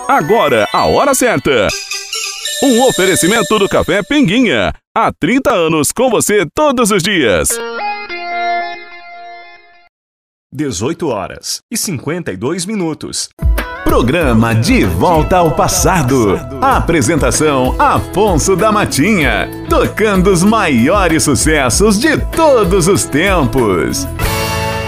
Agora, a hora certa. Um oferecimento do Café Pinguinha. Há 30 anos com você todos os dias. 18h52. Programa De Volta ao Passado. Apresentação Afonso da Matinha. Tocando os maiores sucessos de todos os tempos.